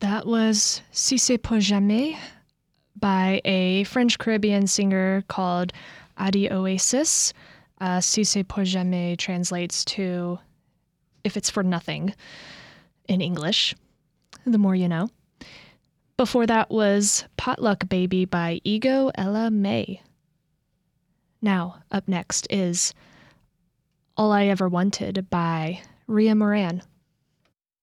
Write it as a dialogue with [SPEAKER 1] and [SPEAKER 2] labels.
[SPEAKER 1] That was Si c'est pour jamais by a French Caribbean singer called Adi Oasis. Si c'est pour jamais translates to if it's for nothing in English. The more you know. Before that was Potluck Baby by Ego Ella May. Now, up next is All I Ever Wanted by Ria Moran.